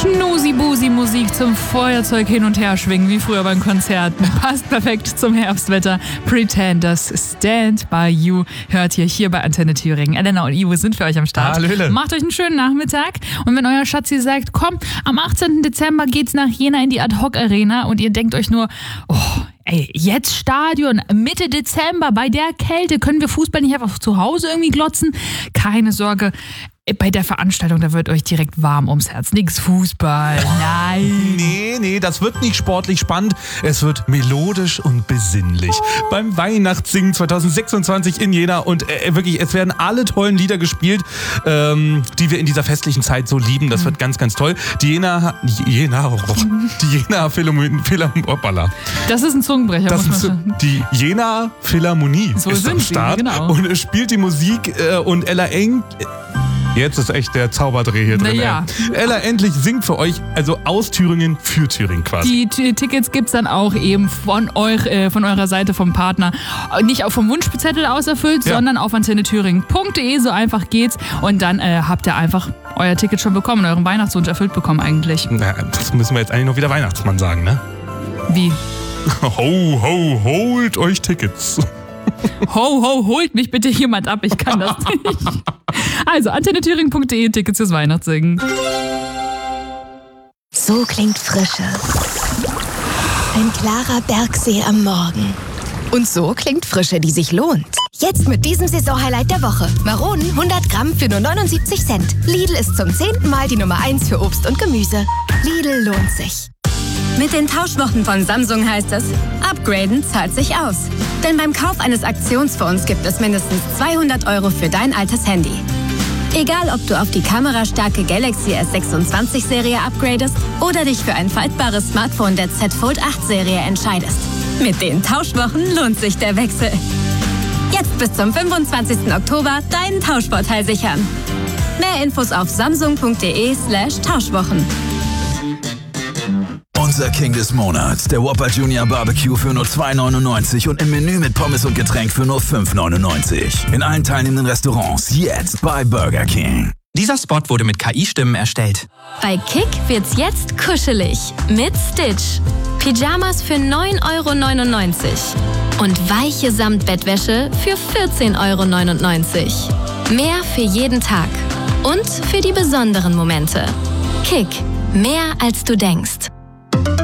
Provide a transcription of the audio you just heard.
Schnusi-Busi-Musik zum Feuerzeug hin und her schwingen, wie früher beim Konzerten. Passt perfekt zum Herbstwetter. Pretenders, Stand By You hört ihr hier bei Antenne Thüringen. Elena und Ivo sind für euch am Start. Hallöle. Macht euch einen schönen Nachmittag. Und wenn euer Schatzi sagt, komm, am 18. Dezember geht's nach Jena in die Ad-Hoc-Arena und ihr denkt euch nur, ey, jetzt Stadion, Mitte Dezember, bei der Kälte, können wir Fußball nicht einfach zu Hause irgendwie glotzen? Keine Sorge, bei der Veranstaltung, da wird euch direkt warm ums Herz. Nix Fußball, nein. Nee, das wird nicht sportlich spannend. Es wird melodisch und besinnlich. Beim Weihnachtssingen 2026 in Jena und wirklich, es werden alle tollen Lieder gespielt, die wir in dieser festlichen Zeit so lieben. Das wird ganz, ganz toll. Die Jena Philharmonie. Das ist ein Zungenbrecher. Das ist die Jena Philharmonie so ist am Start. Genau. Und es spielt die Musik und Ella Eng. Jetzt ist echt der Zauberdreh hier drin. Ja. Ella endlich singt für euch, also aus Thüringen für Thüringen quasi. Die Tickets gibt's dann auch eben von eurer Seite vom Partner. Nicht auch vom Wunschzettel auserfüllt, sondern auf antennethüringen.de, so einfach geht's. Und dann habt ihr einfach euer Ticket schon bekommen, euren Weihnachtswunsch erfüllt bekommen eigentlich. Na, das müssen wir jetzt eigentlich noch wieder Weihnachtsmann sagen, ne? Wie? Ho, ho, holt euch Tickets. Ho, holt mich bitte jemand ab, ich kann das nicht. Also, antennethüringen.de, Tickets fürs Weihnachtssingen. So klingt Frische. Ein klarer Bergsee am Morgen. Und so klingt Frische, die sich lohnt. Jetzt mit diesem Saisonhighlight der Woche. Maronen 100 Gramm für nur 79 Cent. Lidl ist zum 10. Mal die Nummer 1 für Obst und Gemüse. Lidl lohnt sich. Mit den Tauschwochen von Samsung heißt es, upgraden zahlt sich aus. Denn beim Kauf eines Aktionsfonds gibt es mindestens 200 € für dein altes Handy. Egal, ob du auf die kamerastarke Galaxy S26-Serie upgradest oder dich für ein faltbares Smartphone der Z Fold 8-Serie entscheidest. Mit den Tauschwochen lohnt sich der Wechsel. Jetzt bis zum 25. Oktober deinen Tauschvorteil sichern. Mehr Infos auf samsung.de/Tauschwochen. Unser King des Monats, der Whopper Junior Barbecue für nur 2,99 und im Menü mit Pommes und Getränk für nur 5,99. In allen teilnehmenden Restaurants jetzt bei Burger King. Dieser Spot wurde mit KI-Stimmen erstellt. Bei Kick wird's jetzt kuschelig mit Stitch. Pyjamas für 9,99 € und weiche Samtbettwäsche für 14,99 €. Mehr für jeden Tag und für die besonderen Momente. Kick, mehr als du denkst.